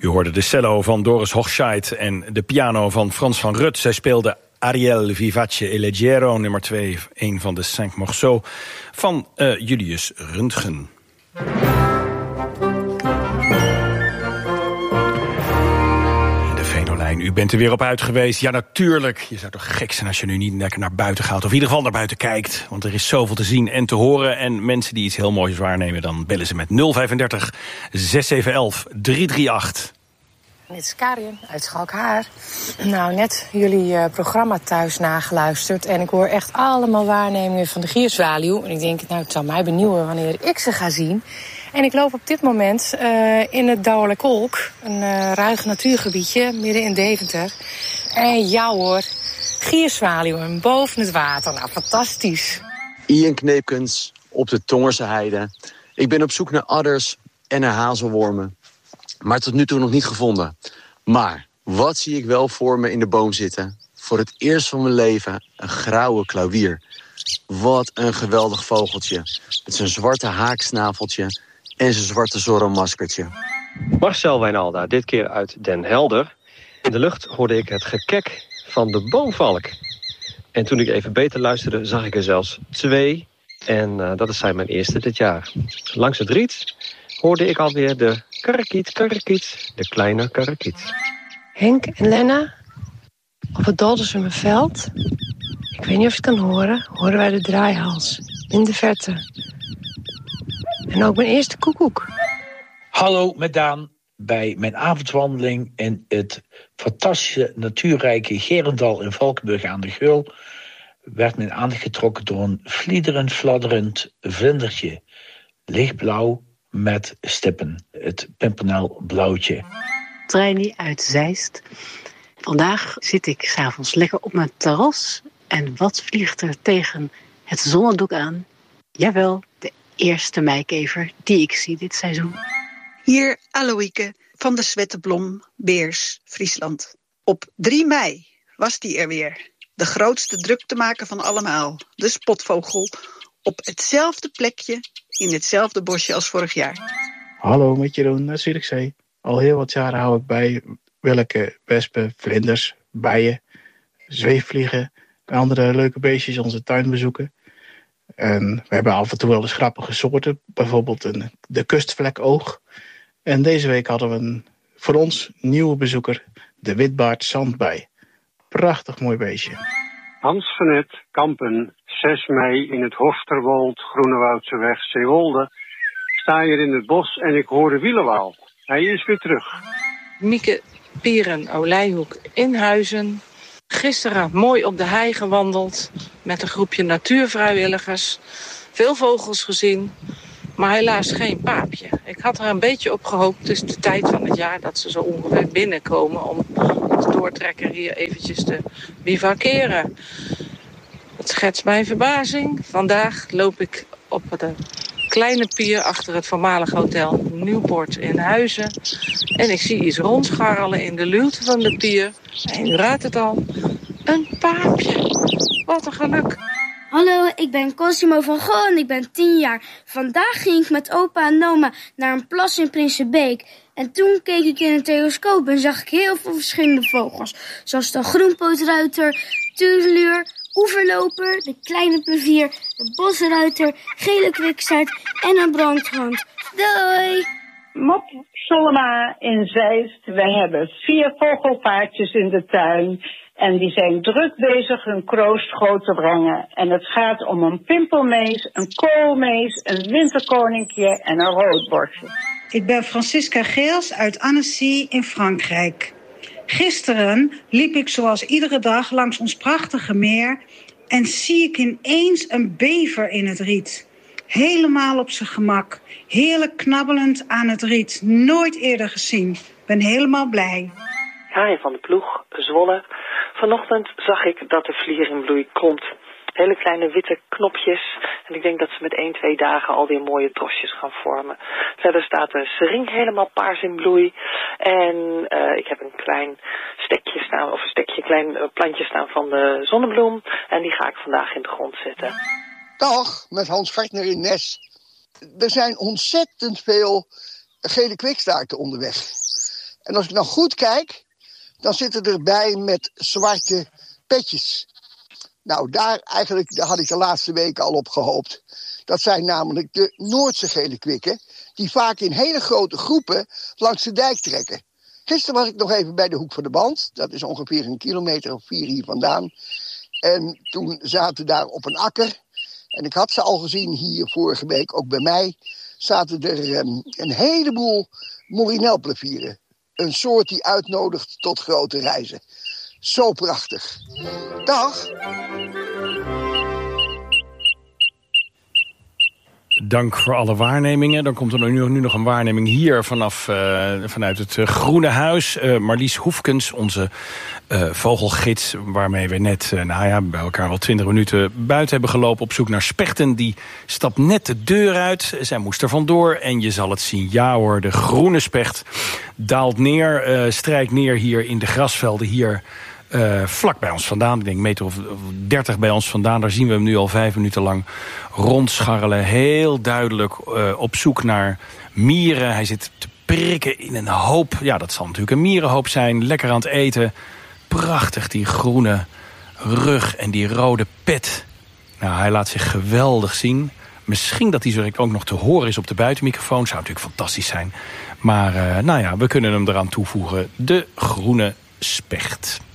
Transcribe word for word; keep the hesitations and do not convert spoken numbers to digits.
hoorde de cello van Doris Hochscheid en de piano van Frans van Rut. Zij speelde Ariel Vivace e Leggero, nummer twee, een van de cinq morceaux van uh, Julius Röntgen. U bent er weer op uit geweest. Ja, natuurlijk. Je zou toch gek zijn als je nu niet lekker naar buiten gaat. Of in ieder geval naar buiten kijkt. Want er is zoveel te zien en te horen. En mensen die iets heel moois waarnemen, dan bellen ze met nul vijfendertig zes zeven elf drie drie acht. Dit is Karin uit Schalkhaar. Nou, net jullie uh, programma thuis nageluisterd. En ik hoor echt allemaal waarnemingen van de gierzwaluw. En ik denk, nou, het zal mij benieuwen wanneer ik ze ga zien. En ik loop op dit moment uh, in het Douwerle Kolk. Een uh, ruig natuurgebiedje midden in Deventer. En ja hoor, gierzwaluwen boven het water. Nou, fantastisch. Ian Kneepkens op de Tongerse Heide. Ik ben op zoek naar adders en naar hazelwormen. Maar tot nu toe nog niet gevonden. Maar wat zie ik wel voor me in de boom zitten? Voor het eerst van mijn leven een grauwe klauwier. Wat een geweldig vogeltje. Met zijn zwarte haaksnaveltje en zijn zwarte zorro-maskertje. Marcel Wijnalda, dit keer uit Den Helder. In de lucht hoorde ik het gekek van de boomvalk. En toen ik even beter luisterde, zag ik er zelfs twee. En uh, dat zijn mijn eerste dit jaar. Langs het riet hoorde ik alweer de karakiet, karakiet, de kleine karakiet. Henk en Lena, op het Doldersumerveld. Ik weet niet of je het kan horen, horen wij de draaihals in de verte. En ook mijn eerste koekoek. Hallo, met Daan. Bij mijn avondwandeling in het fantastische natuurrijke Gerendal in Valkenburg aan de Geul werd mijn aandacht getrokken door een vliederend, fladderend vlindertje. Lichtblauw met stippen. Het pimpernelblauwtje. Treini uit Zeist. Vandaag zit ik 's avonds lekker op mijn terras. En wat vliegt er tegen het zonnedoek aan? Jawel, de eerste meikever die ik zie dit seizoen. Hier Aloïke van de Zwetteblom, Beers, Friesland. Op drie mei was die er weer. De grootste druktemaker van allemaal. De spotvogel. Op hetzelfde plekje, in hetzelfde bosje als vorig jaar. Hallo, met Jeroen uit Zierikzee. Al heel wat jaren hou ik bij welke wespen, vlinders, bijen, zweefvliegen en andere leuke beestjes onze tuin bezoeken. En we hebben af en toe wel eens grappige soorten. Bijvoorbeeld een, de kustvlekoog. En deze week hadden we een voor ons nieuwe bezoeker, de witbaard zandbij. Prachtig mooi beestje. Hans van Het, Kampen, zes mei in het Horsterwold, Groenewoudseweg, Zeewolde. Sta hier in het bos en ik hoor de wielenwaal. Hij is weer terug. Mieke Pieren, Olijhoek in Huizen. Gisteren mooi op de hei gewandeld met een groepje natuurvrijwilligers. Veel vogels gezien, maar helaas geen paapje. Ik had er een beetje op gehoopt. Het is de tijd van het jaar dat ze zo ongeveer binnenkomen om als doortrekker hier eventjes te bivakeren. Het schetst mijn verbazing. Vandaag loop ik op de kleine pier achter het voormalig hotel Nieuwpoort in Huizen. En ik zie iets rondscharrelen in de luwte van de pier. En u raadt het al, een paapje. Wat een geluk. Hallo, ik ben Cosimo van Gogh en ik ben tien jaar. Vandaag ging ik met opa en oma naar een plas in Prinsenbeek. En toen keek ik in een telescoop en zag ik heel veel verschillende vogels. Zoals de groenpootruiter, tureluur, oeverloper, de kleine plevier, de bosruiter, gele kwikstaart en een brandhand. Doei! Mop Solema in Zeist. Wij hebben vier vogelpaardjes in de tuin. En die zijn druk bezig hun kroost groot te brengen. En het gaat om een pimpelmees, een koolmees, een winterkoninkje en een roodborstje. Ik ben Francisca Geels uit Annecy in Frankrijk. Gisteren liep ik zoals iedere dag langs ons prachtige meer en zie ik ineens een bever in het riet. Helemaal op zijn gemak, heerlijk knabbelend aan het riet. Nooit eerder gezien. Ben helemaal blij. Haaien van de Ploeg, Zwolle. Vanochtend zag ik dat de vlier in bloei komt. Hele kleine witte knopjes. En ik denk dat ze met één, twee dagen alweer mooie trosjes gaan vormen. Verder staat de sering helemaal paars in bloei. En uh, ik heb een klein stekje staan, of een stekje, klein uh, plantje staan van de zonnebloem. En die ga ik vandaag in de grond zetten. Dag, met Hans Vechtner in Nes. Er zijn ontzettend veel gele kwikstaarten onderweg. En als ik nou goed kijk, dan zitten erbij met zwarte petjes. Nou, daar eigenlijk daar had ik de laatste weken al op gehoopt. Dat zijn namelijk de Noordse gele kwikken, die vaak in hele grote groepen langs de dijk trekken. Gisteren was ik nog even bij de Hoek van de Band. Dat is ongeveer een kilometer of vier hier vandaan. En toen zaten daar op een akker, en ik had ze al gezien hier vorige week, ook bij mij, zaten er um, een heleboel morinelplevieren. Een soort die uitnodigt tot grote reizen. Zo prachtig. Dag. Dank voor alle waarnemingen. Dan komt er nu, nu nog een waarneming hier vanaf, uh, vanuit het uh, Groene Huis. Uh, Marlies Hoefkens, onze uh, vogelgids, waarmee we net uh, nou ja, bij elkaar wel twintig minuten buiten hebben gelopen op zoek naar spechten. Die stapt net de deur uit. Zij moest er vandoor en je zal het zien. Ja hoor, de groene specht daalt neer, uh, strijkt neer hier in de grasvelden hier. Uh, vlak bij ons vandaan, ik denk een meter of dertig bij ons vandaan. Daar zien we hem nu al vijf minuten lang rondscharrelen. Heel duidelijk uh, op zoek naar mieren. Hij zit te prikken in een hoop. Ja, dat zal natuurlijk een mierenhoop zijn. Lekker aan het eten. Prachtig, die groene rug en die rode pet. Nou, hij laat zich geweldig zien. Misschien dat hij zo ook nog te horen is op de buitenmicrofoon. Zou natuurlijk fantastisch zijn. Maar uh, nou ja, we kunnen hem eraan toevoegen. De groene specht.